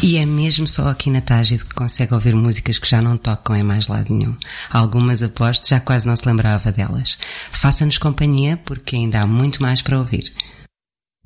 E é mesmo só aqui na Tágide que consegue ouvir músicas que já não tocam em mais lado nenhum. Algumas, aposto, já quase não se lembrava delas. Faça-nos companhia porque ainda há muito mais para ouvir.